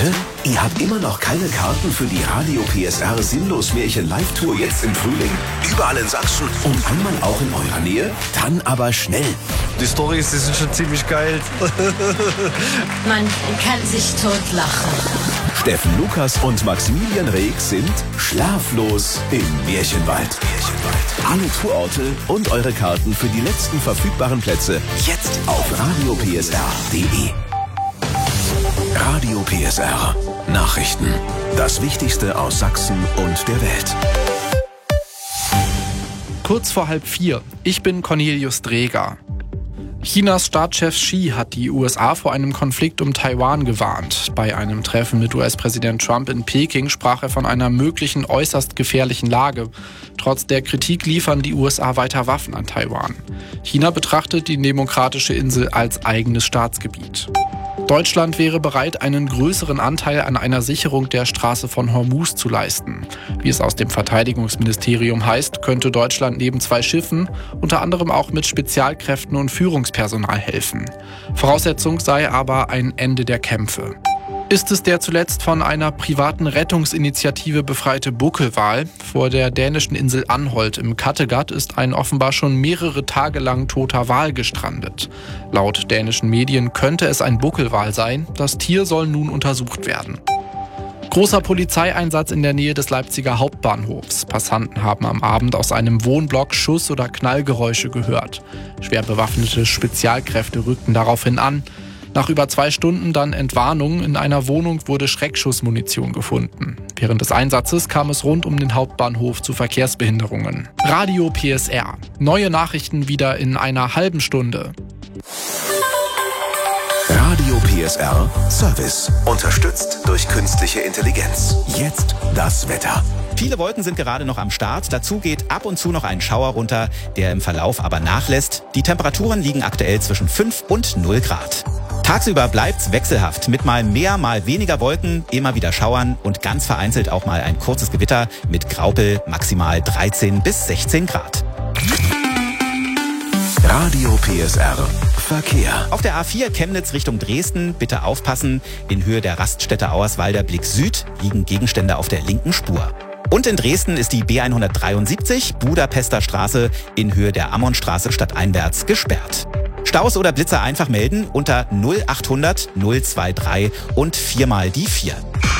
Leute, ihr habt immer noch keine Karten für die Radio PSR Sinnlos Märchen Live-Tour jetzt im Frühling? Überall in Sachsen und einmal auch in eurer Nähe? Dann aber schnell. Die Storys, die sind schon ziemlich geil. Man kann sich totlachen. Steffen Lukas und Maximilian Reek sind schlaflos im Märchenwald. Alle Tourorte und eure Karten für die letzten verfügbaren Plätze jetzt auf radiopsr.de. Radio PSR. Nachrichten. Das Wichtigste aus Sachsen und der Welt. Kurz vor 3:30. Ich bin Cornelius Dreger. Chinas Staatschef Xi hat die USA vor einem Konflikt um Taiwan gewarnt. Bei einem Treffen mit US-Präsident Trump in Peking sprach er von einer möglichen äußerst gefährlichen Lage. Trotz der Kritik liefern die USA weiter Waffen an Taiwan. China betrachtet die demokratische Insel als eigenes Staatsgebiet. Deutschland wäre bereit, einen größeren Anteil an einer Sicherung der Straße von Hormuz zu leisten. Wie es aus dem Verteidigungsministerium heißt, könnte Deutschland neben 2 Schiffen unter anderem auch mit Spezialkräften und Führungspersonal helfen. Voraussetzung sei aber ein Ende der Kämpfe. Ist es der zuletzt von einer privaten Rettungsinitiative befreite Buckelwal? Vor der dänischen Insel Anholt im Kattegat ist ein offenbar schon mehrere Tage lang toter Wal gestrandet. Laut dänischen Medien könnte es ein Buckelwal sein. Das Tier soll nun untersucht werden. Großer Polizeieinsatz in der Nähe des Leipziger Hauptbahnhofs. Passanten haben am Abend aus einem Wohnblock Schuss- oder Knallgeräusche gehört. Schwer bewaffnete Spezialkräfte rückten daraufhin an. Nach über 2 Stunden dann Entwarnung. In einer Wohnung wurde Schreckschussmunition gefunden. Während des Einsatzes kam es rund um den Hauptbahnhof zu Verkehrsbehinderungen. Radio PSR. Neue Nachrichten wieder in einer halben Stunde. Radio PSR Service. Unterstützt durch künstliche Intelligenz. Jetzt das Wetter. Viele Wolken sind gerade noch am Start. Dazu geht ab und zu noch ein Schauer runter, der im Verlauf aber nachlässt. Die Temperaturen liegen aktuell zwischen 5 und 0 Grad. Tagsüber bleibt's wechselhaft mit mal mehr, mal weniger Wolken, immer wieder Schauern und ganz vereinzelt auch mal ein kurzes Gewitter mit Graupel, maximal 13 bis 16 Grad. Radio PSR Verkehr. Auf der A4 Chemnitz Richtung Dresden bitte aufpassen. In Höhe der Raststätte Auerswalder Blick Süd liegen Gegenstände auf der linken Spur. Und in Dresden ist die B173 Budapester Straße in Höhe der Ammonstraße stadteinwärts gesperrt. Staus oder Blitzer einfach melden unter 0800 023 und 4 mal die 4.